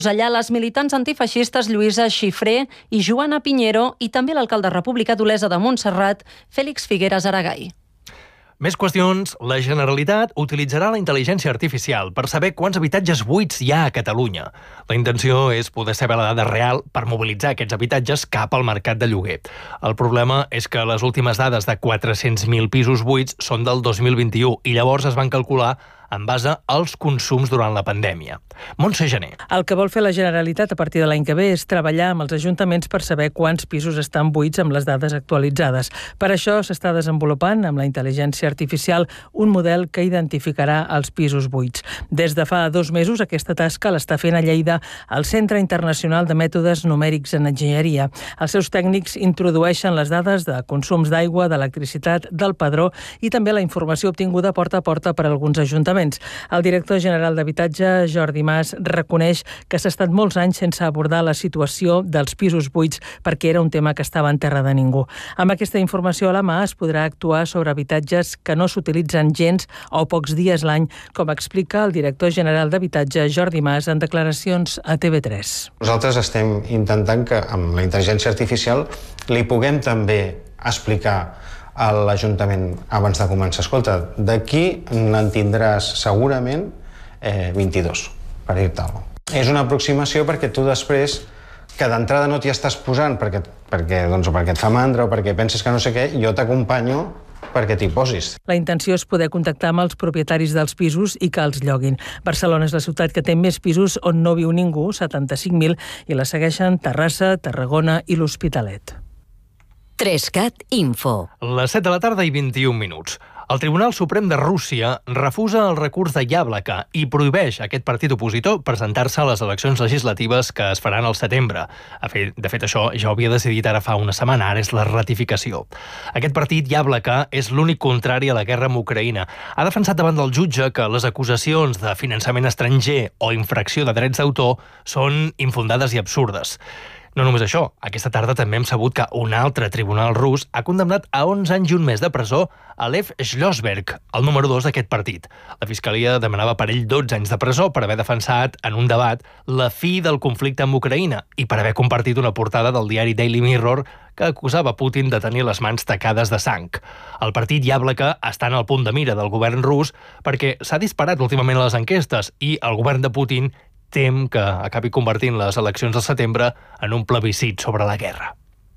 Allà les militants antifeixistes Lluïsa Xifré i Joana Piñero i també l'alcalde republicà d'Olesa de Montserrat, Fèlix Figueras Aragay. Més qüestions. La Generalitat utilitzarà la intel·ligència artificial per saber quants habitatges buits hi ha a Catalunya. La intenció és poder saber la dada real per mobilitzar aquests habitatges cap al mercat de lloguer. El problema és que les últimes dades de 400.000 pisos buits són del 2021 i llavors es van calcular en base als consums durant la pandèmia. Montse Gené. El que vol fer la Generalitat a partir de l'any que ve és treballar amb els ajuntaments per saber quants pisos estan buits amb les dades actualitzades. Per això s'està desenvolupant amb la intel·ligència artificial un model que identificarà els pisos buits. Des de fa 2 mesos aquesta tasca l'està fent a Lleida el Centre Internacional de Mètodes Numèrics en Enginyeria. Els seus tècnics introdueixen les dades de consums d'aigua, d'electricitat, del padró i també la informació obtinguda porta a porta per alguns ajuntaments. El director general d'Habitatge, Jordi Mas, reconeix que s'ha estat molts anys sense abordar la situació dels pisos buits perquè era un tema que estava en terra de ningú. Amb aquesta informació a la mà es podrà actuar sobre habitatges que no s'utilitzen gens o pocs dies l'any, com explica el director general d'Habitatge, Jordi Mas, en declaracions a TV3. Nosaltres estem intentant que amb la intel·ligència artificial li puguem també explicar a l'Ajuntament abans de començar. Escolta, d'aquí n'en tindràs segurament 22, per dir-te alguna cosa. És una aproximació perquè tu després, que d'entrada no t'hi estàs posant perquè et fa mandra o perquè penses que no sé què, jo t'acompanyo perquè t'hi posis. La intenció és poder contactar amb els propietaris dels pisos i que els lloguin. Barcelona és la ciutat que té més pisos on no viu ningú, 75.000, i la segueixen Terrassa, Tarragona i l'Hospitalet. 3CAT Info. Les 7 de la tarda i 21 minuts. El Tribunal Suprem de Rússia refusa el recurs de Yablaka i prohibeix a aquest partit opositor presentar-se a les eleccions legislatives que es faran al setembre. De fet, això ja ho havia decidit ara fa una setmana, ara és la ratificació. Aquest partit, Yablaka, és l'únic contrari a la guerra amb Ucraïna. Ha defensat davant del jutge que les acusacions de finançament estranger o infracció de drets d'autor són infundades i absurdes. No només això, aquesta tarda també hem sabut que un altre tribunal rus ha condemnat a 11 anys i un mes de presó a Lev Shlosberg, el número 2 d'aquest partit. La Fiscalia demanava per ell 12 anys de presó per haver defensat en un debat la fi del conflicte amb Ucraïna i per haver compartit una portada del diari Daily Mirror que acusava Putin de tenir les mans tacades de sang. El partit Yablaka està en el punt de mira del govern rus perquè s'ha disparat últimament a les enquestes i el govern de Putin tem que acabi convertint les eleccions de setembre en un plebiscit sobre la guerra.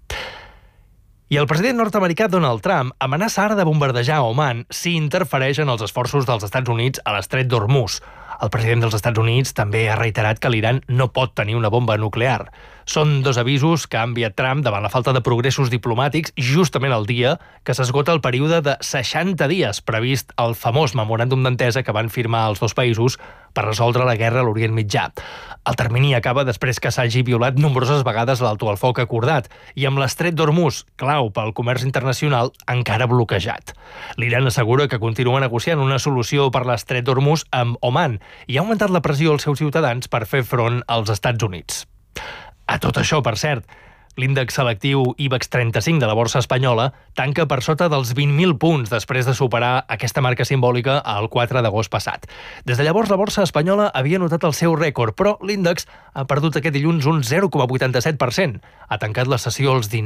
I el president nord-americà Donald Trump amenaça ara de bombardejar Oman si interfereix en els esforços dels Estats Units a l'estret d'Hormuz. El president dels Estats Units també ha reiterat que l'Iran no pot tenir una bomba nuclear. Són 2 avisos que ha enviat Trump davant la falta de progressos diplomàtics justament el dia que s'esgota el període de 60 dies previst al famós memoràndum d'entesa que van firmar els 2 països per resoldre la guerra a l'Orient Mitjà. El termini acaba després que s'hagi violat nombroses vegades l'alto el foc acordat i amb l'estret d'Hormuz, clau pel comerç internacional, encara bloquejat. L'Iran assegura que continua negociant una solució per l'estret d'Hormuz amb Oman i ha augmentat la pressió als seus ciutadans per fer front als Estats Units. A tot això, per cert, l'índex selectiu IBEX 35 de la borsa espanyola tanca per sota dels 20.000 punts després de superar aquesta marca simbòlica el 4 d'agost passat. Des de llavors, la borsa espanyola havia notat el seu rècord, però l'índex ha perdut aquest dilluns un 0,87%. Ha tancat la sessió als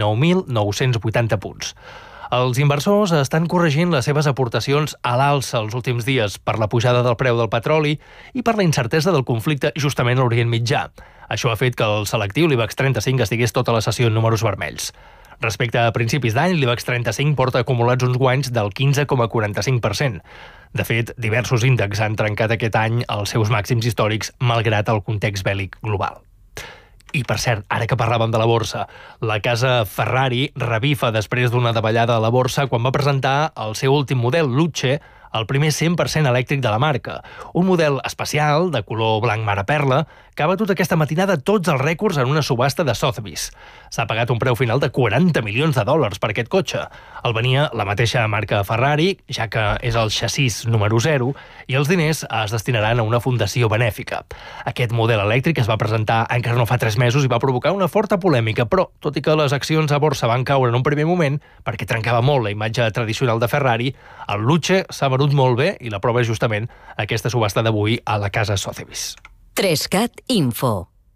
19.980 punts. Els inversors estan corregint les seves aportacions a l'alça els últims dies per la pujada del preu del petroli i per la incertesa del conflicte justament a l'Orient Mitjà. Això ha fet que el selectiu l'IBEX 35 estigués tota la sessió en números vermells. Respecte a principis d'any, l'IBEX 35 porta acumulats uns guanys del 15,45%. De fet, diversos índexs han trencat aquest any els seus màxims històrics malgrat el context bèl·lic global. I, per cert, ara que parlàvem de la borsa, la casa Ferrari revifa després d'una davallada a la borsa quan va presentar el seu últim model, Luce, el primer 100% elèctric de la marca. Un model especial, de color blanc mar a perla, que ha batut aquesta matinada tots els rècords en una subhasta de Sotheby's. S'ha pagat un preu final de $40 milions per aquest cotxe. El venia la mateixa marca Ferrari, ja que és el xassís número 0, i els diners es destinaran a una fundació benèfica. Aquest model elèctric es va presentar encara no fa 3 mesos i va provocar una forta polèmica, però, tot i que les accions a borsa van caure en un primer moment, perquè trencava molt la imatge tradicional de Ferrari, el Luce s'ha venut molt bé i la prova és justament aquesta subhasta d'avui a la casa Sotheby's. 3CAT Info.